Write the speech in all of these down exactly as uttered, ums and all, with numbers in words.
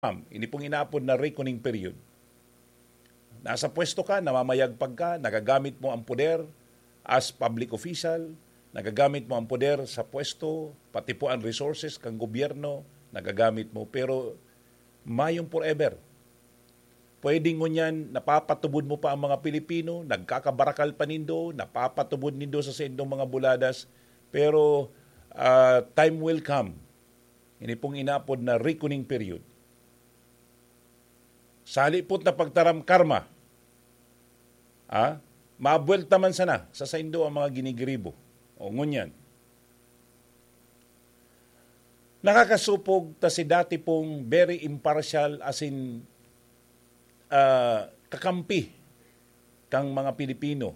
Ini pong inaapod na reckoning period. Nasa pwesto ka, namamayagpag ka, nagagamit mo ang poder as public official, nagagamit mo ang poder sa pwesto, pati po ang resources kang gobyerno, nagagamit mo. Pero mayong forever. Pwedeng ngunyan, napapatubod mo pa ang mga Pilipino, nagkakabarakal pa nindo, napapatubod nindo sa sendong mga buladas, pero uh, time will come. Ini pong inaapod na reckoning period. Sa halipot na pagtaram karma, ah, mabuelta man sana sa saindo ang mga ginigribo. O ngunyan. Nakakasupog ta si dati pong very impartial as in uh, kakampi kang mga Pilipino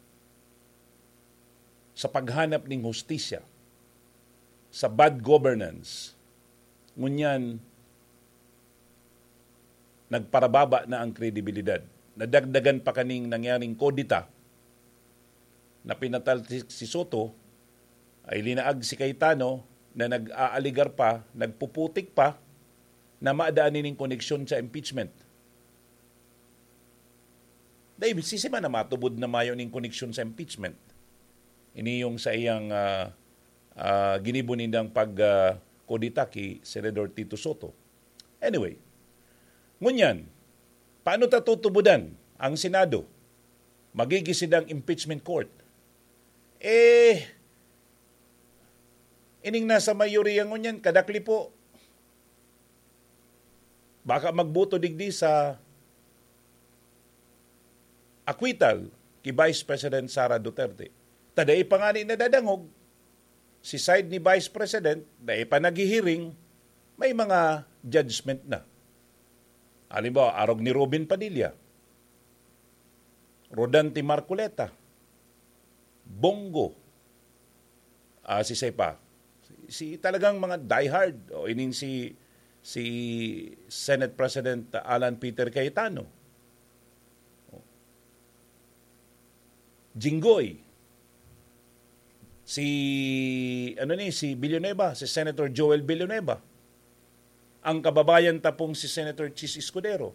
sa paghanap ng hustisya, sa bad governance. Ngunyan, nagparababa na ang kredibilidad. Nadagdagan pa kaning nangyaring kodita na pinatal si Soto, ay linaag si Cayetano na nag-aaligar pa, nagpuputik pa na maadaanin ng koneksyon sa impeachment. Dahil sisima na matubod na mayo ng koneksyon sa impeachment. Ini yung sa iyang uh, uh, ginibunin ng pag-kodita uh, kay Senador Tito Soto. Anyway, ngunyan, paano tatutubudan ang Senado? Magigisid ang impeachment court. Eh, ining nasa mayoriya ngunyan, kadakli po. Baka magboto digdi sa acquittal kay Vice President Sara Duterte. Taday pa nga ni nadadangog, si side ni Vice President, dahil pa naghihiring, may mga judgment na. Halimbawa, arog ni Robin Padilla, Rodante Marcoleta, Bongo, uh, si Sepa, si, si talagang mga diehard, o inin si, si Senate President Alan Peter Cayetano, Jinggoy, si, ano ni, si Villanueva, si Senator Joel Villanueva, ang kababayan tapong si Senator Chis Escudero.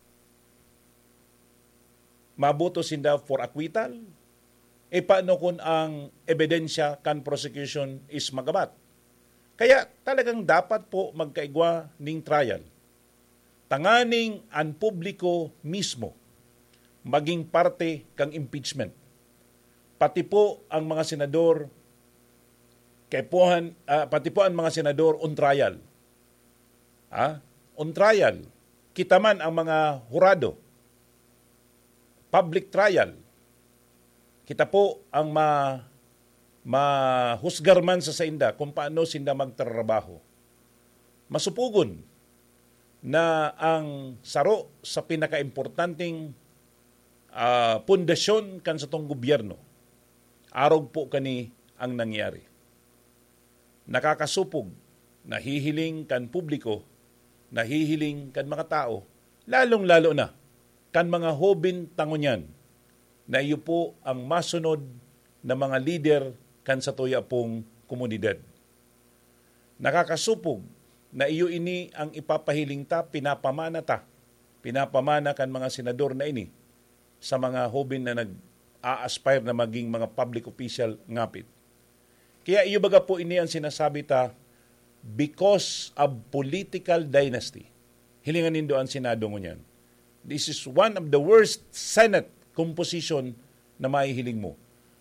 Mabuto sinda for acquittal? E paano kung ang ebidensya kan prosecution is magabat? Kaya talagang dapat po magkaigwa ning trial. Tanganing ang publiko mismo maging parte kang impeachment. Pati po ang mga senador, kay pohan, uh, pati po ang mga senador on trial. Ah, on trial, kita man ang mga hurado, public trial, kita po ang ma, mahusgar man sa sainda kung paano sinda magtrabaho. Masupugon na ang saro sa pinakaimportanteng uh, pundasyon kan sa tong gobyerno, arog po kani ang nangyari. Nakakasupog, nahihiling kan publiko, nahihiling kan mga tao, lalong-lalo na kan mga hobin tangunyan na iyo po ang masunod na mga leader kan sa tuya pong komunidad. Nakakasupog na iyo ini ang ipapahiling ta, pinapamana ta, pinapamana kan mga senador na ini sa mga hobin na nag-a-aspire na maging mga public official ngapit. Kaya iyo baga po ini ang sinasabi ta, because of political dynasty. Hilingan nindo ang Senado ngunyan. This is one of the worst Senate composition na maihiling mo.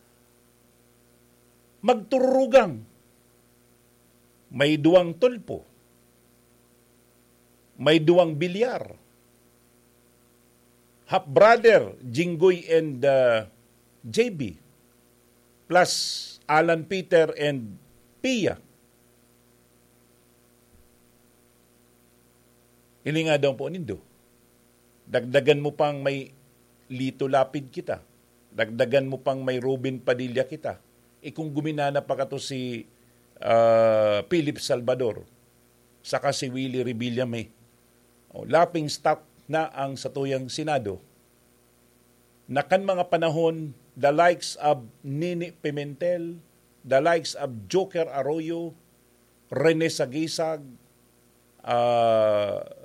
Magtururugang. May duwang tulpo. May duwang bilyar. Half-brother, Jinggoy and uh, J B. Plus Alan Peter and Pia. Ili nga daw po nindo. Dagdagan mo pang may Lito Lapid kita. Dagdagan mo pang may Robin Padilla kita. E kung guminana pa ka to si uh, Philip Salvador, saka si Willie Revilla may oh, lapping stock na ang satuyang Senado. Na kan mga panahon, the likes of Nini Pimentel, the likes of Joker Arroyo, Rene Sagisag, uh,